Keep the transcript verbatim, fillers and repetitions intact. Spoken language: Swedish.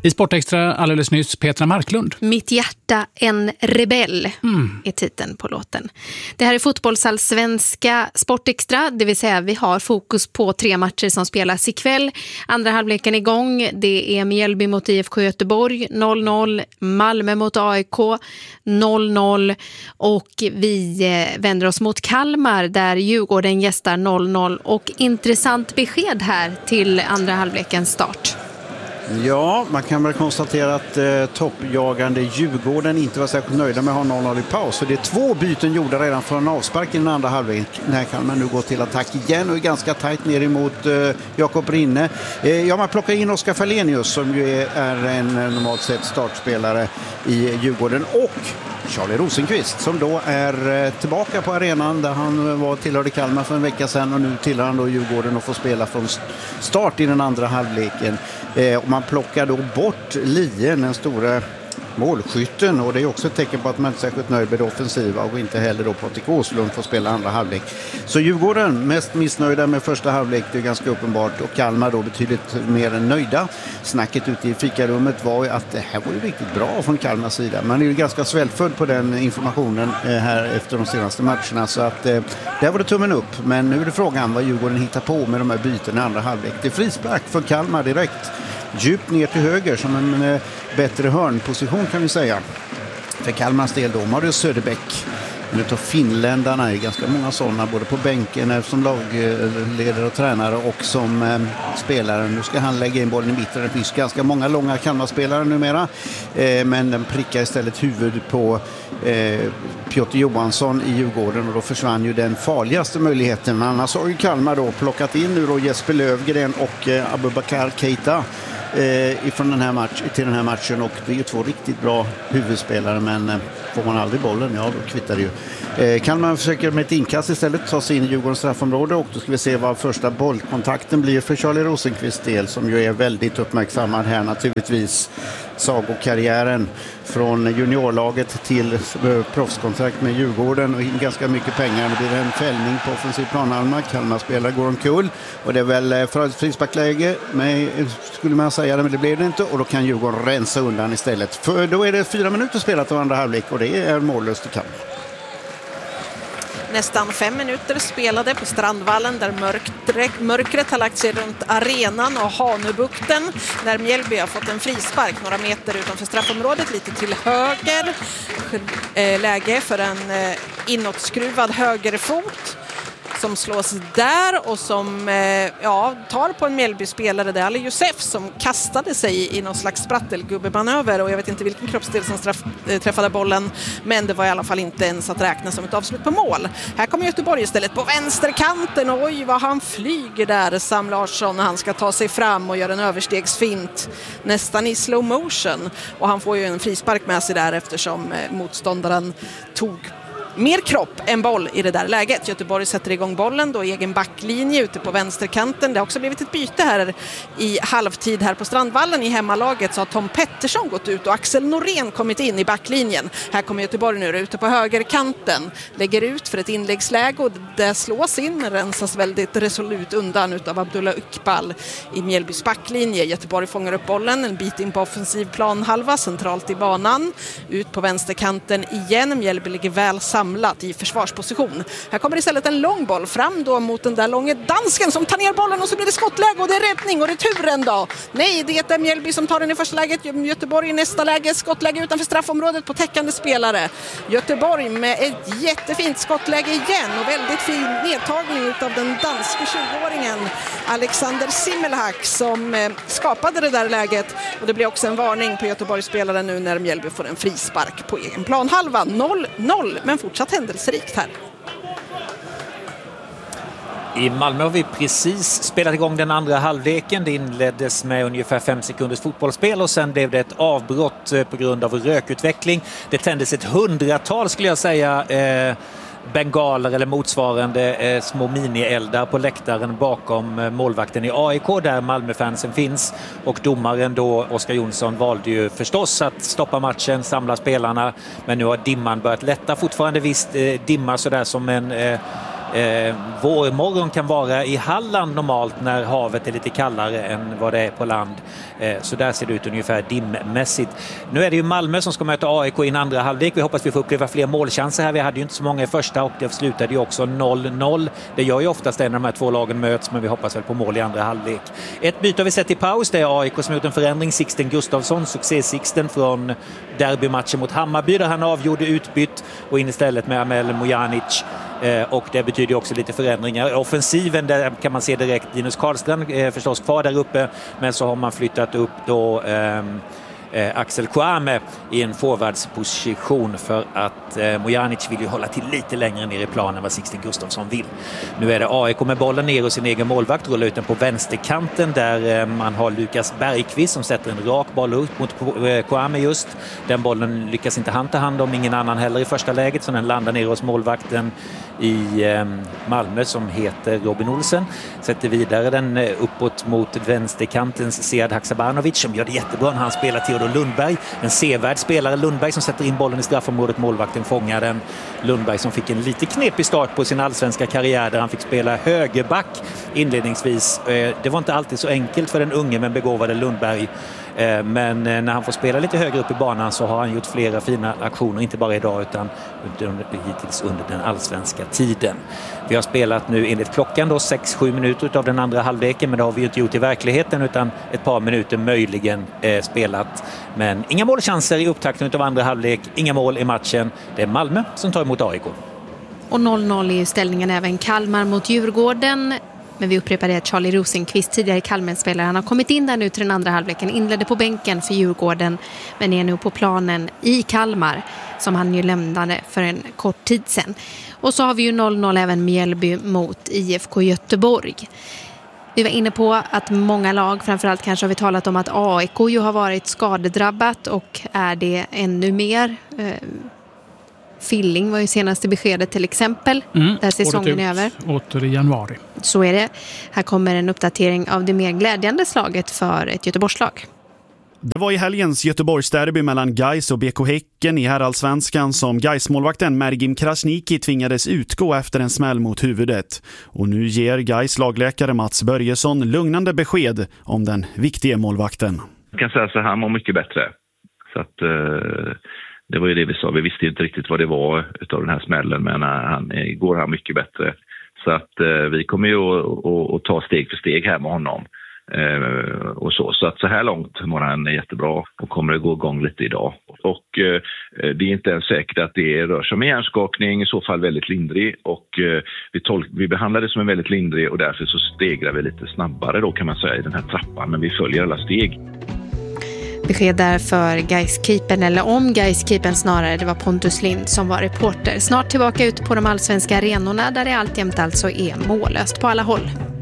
I Sportextra alldeles nyss Petra Marklund. Mitt hjärta en rebell mm. är titeln på låten. Det här är fotbollsallsvenska Sportextra, det vill säga vi har fokus på tre matcher som spelas ikväll. Andra halvleken igång, det är Mjällby mot I F K Göteborg noll noll, Malmö mot A I K noll noll och vi vänder oss mot Kalmar där Djurgården gästar noll noll och intressant besked här till andra halvlekens start. Ja, man kan väl konstatera att eh, toppjagande Djurgården inte var särskilt nöjda med att ha noll noll i paus. Så det är två byten gjorda redan från avspark i den andra halvlek. När kan man nu gå till attack igen och är ganska tajt ner emot eh, Jakob Rinne. Eh, ja, man plockar in Oskar Fallenius som ju är, är en normalt sett startspelare i Djurgården och Charlie Rosenqvist som då är tillbaka på arenan där han var tillhörde Kalmar för en vecka sedan och nu tillhör han då Djurgården och får spela från start i den andra halvleken. Eh, och man plockar då bort Lien, den stora målskytten, och det är också ett tecken på att man inte är särskilt nöjd med det offensiva och inte heller då Patrik Åslund får spela andra halvlek. Så Djurgården mest missnöjda med första halvlek, det är ganska uppenbart, och Kalmar då betydligt mer än nöjda. Snacket ute i fikarummet var ju att det här var ju riktigt bra från Kalmars sida. Man är ju ganska svältfödd på den informationen här efter de senaste matcherna, så att eh, där var det tummen upp. Men nu är det frågan vad Djurgården hittar på med de här byten i andra halvlek. Det är frispark för Kalmar direkt. Djupt ner till höger som en eh, bättre hörnposition kan vi säga. För Kalmars del då, Marius Söderbäck. Nu tar finländarna är ganska många sådana, både på bänken som lagledare och tränare och som eh, spelare. Nu ska han lägga in bollen i mitten. Det finns ganska många långa Kalmar-spelare numera. Eh, men den prickar istället huvud på eh, Piotr Johansson i Djurgården och då försvann ju den farligaste möjligheten. Annars har ju Kalmar då plockat in nu då Jesper Lövgren och eh, Abubakar Keita eh, ifrån den här match, till den här matchen, och det är ju två riktigt bra huvudspelare, men eh, får man aldrig bollen, ja då kvittar det ju. Eh, kan man försöka med ett inkast istället ta sig in i Djurgårdens straffområde, och då ska vi se vad första bollkontakten blir för Charlie Rosenqvist del, som ju är väldigt uppmärksammad här naturligtvis. Sagokarriären från juniorlaget till proffskontrakt med Djurgården och ganska mycket pengar. Det blir en fällning på offensiv planhalva. Kalmar spelare går omkull och det är väl för ett frisparksläge, men skulle man säga det, men det blev det inte, och då kan Djurgården rensa undan istället. För då är det fyra minuter spelat av andra halvlek och det är mållöst i Kalmar. Nästan fem minuter spelade på Strandvallen där mörkret, mörkret har lagt sig runt arenan och Hanöbukten när Mjällby har fått en frispark några meter utanför straffområdet, lite till höger. Läge för en inåtskruvad högerfot som slås där och som ja, tar på en Mjällby-spelare. Det är Ali Josef som kastade sig i någon slags sprattelgubbemanöver, och jag vet inte vilken kroppsdel som straff, äh, träffade bollen, men det var i alla fall inte ens att räkna som ett avslut på mål. Här kommer Göteborg istället på vänsterkanten, och oj vad han flyger där, Sam Larsson, han ska ta sig fram och göra en överstegsfint nästan i slow motion, och han får ju en frispark med sig där eftersom eh, motståndaren tog mer kropp än boll i det där läget. Göteborg sätter igång bollen då, egen backlinje ute på vänsterkanten. Det har också blivit ett byte här i halvtid här på Strandvallen i hemmalaget, så har Tom Pettersson gått ut och Axel Norén kommit in i backlinjen. Här kommer Göteborg nu ute på högerkanten, lägger ut för ett inläggsläge och det slås in, rensas väldigt resolut undan utav Abdullah Iqbal i Mjällbys backlinje. Göteborg fångar upp bollen en bit in på offensiv planhalva, centralt i banan, ut på vänsterkanten igen. Mjällby ligger väl samman samlat i försvarsposition. Här kommer istället en lång boll fram då mot den där långa dansken som tar ner bollen, och så blir det skottläge och det är räddning och returen då. Nej, det är Mjällby som tar den i första läget. Göteborg i nästa läge, skottläge utanför straffområdet på täckande spelare. Göteborg med ett jättefint skottläge igen och väldigt fin nedtagning av den danske tjugoåringen Alexander Simmelhack som skapade det där läget, och det blir också en varning på Göteborgs spelare nu när Mjällby får en frispark på egen planhalva. noll noll, men fortsatt händelserikt här. I Malmö har vi precis spelat igång den andra halvleken. Det inleddes med ungefär fem sekunders fotbollsspel och sen blev det ett avbrott på grund av rökutveckling. Det tändes ett hundratal, skulle jag säga, eh, bengaler eller motsvarande eh, små minieldar på läktaren bakom eh, målvakten i A I K där Malmöfansen finns, och domaren då, Oskar Jonsson, valde ju förstås att stoppa matchen, samla spelarna, men nu har dimman börjat lätta, fortfarande visst eh, dimma sådär som en eh, Eh, vårmorgon kan vara i Halland normalt när havet är lite kallare än vad det är på land. Eh, så där ser det ut ungefär dimmässigt. Nu är det ju Malmö som ska möta A I K i en andra halvlek. Vi hoppas vi får uppleva fler målchanser här. Vi hade ju inte så många i första och det slutade ju också noll noll. Det gör ju oftast när de här två lagen möts, men vi hoppas väl på mål i andra halvlek. Ett byte har vi sett i paus. Det är A I K som gjort en förändring. Sixten Gustafsson, succé-Sixten från derbymatchen mot Hammarby där han avgjorde utbytt och in istället med Amel Mojanic. Eh, och det betyder också lite förändringar. Offensiven, där kan man se direkt Linus Karlstrand eh, förstås kvar där uppe, men så har man flyttat upp då eh, eh, Axel Kouame i en forwardsposition för att eh, Mojanic vill ju hålla till lite längre ner i planen än vad Sixten Gustafsson vill. Nu är det A I K med bollen ner och sin egen målvakt, rullar ut den på vänsterkanten där eh, man har Lukas Bergqvist som sätter en rak boll ut mot eh, Kouame just. Den bollen lyckas inte han ta hand om, ingen annan heller i första läget, så den landar ner hos målvakten i eh, Malmö som heter Robin Olsen. Sätter vidare den eh, uppåt mot vänsterkantens Sead Haksabanovic som gör det jättebra när han spelar Theodor Lundberg. En sevärd spelare, Lundberg, som sätter in bollen i straffområdet. Målvakten fångar den. Lundberg som fick en lite knepig start på sin allsvenska karriär där han fick spela högerback inledningsvis. Eh, det var inte alltid så enkelt för den unge men begåvade Lundberg. Men när han får spela lite högre upp i banan så har han gjort flera fina aktioner, inte bara idag utan under, hittills under den allsvenska tiden. Vi har spelat nu enligt klockan då sex sju minuter av den andra halvleken, men det har vi ju inte gjort i verkligheten utan ett par minuter möjligen eh, spelat. Men inga målchanser i upptakten av andra halvlek, inga mål i matchen. Det är Malmö som tar emot A I K. Och noll noll är ju ställningen även Kalmar mot Djurgården. Men vi upprepar det att Charlie Rosenqvist, tidigare Kalmar-spelare, han har kommit in där nu till den andra halvleken, inledde på bänken för Djurgården men är nu på planen i Kalmar som han ju lämnade för en kort tid sedan. Och så har vi ju noll noll även Mjällby mot I F K Göteborg. Vi var inne på att många lag, framförallt kanske har vi talat om att A I K ju har varit skadedrabbat och är det ännu mer. Filling var ju senaste beskedet till exempel, mm, där säsongen är över. Åter i januari. Så är det. Här kommer en uppdatering av det mer glädjande slaget för ett Göteborgslag. Det var i helgens Göteborgsderby mellan Gais och B K Häcken i herrallsvenskan som Gais-målvakten Mergim Krasniqi tvingades utgå efter en smäll mot huvudet. Och nu ger Gais lagläkare Mats Börjesson lugnande besked om den viktiga målvakten. Jag kan säga så här, han mår mycket bättre. Så att... Eh... Det var ju det vi sa. Vi visste inte riktigt vad det var utav den här smällen, men han går här mycket bättre. Så att eh, vi kommer ju att ta steg för steg här med honom. Eh, och så. så att så här långt mår han jättebra och kommer att gå igång lite idag. Och eh, det är inte ens säkert att det rör sig om en hjärnskakning, i så fall väldigt lindrig. Och eh, vi, tolk- vi behandlar det som en väldigt lindrig och därför så stegrar vi lite snabbare då kan man säga i den här trappan. Men vi följer alla steg. Besked där för Gais-keepern, eller om Gais-keepern snarare, det var Pontus Lind som var reporter. Snart tillbaka ut på de allsvenska arenorna där det alltjämt alltså är mållöst på alla håll.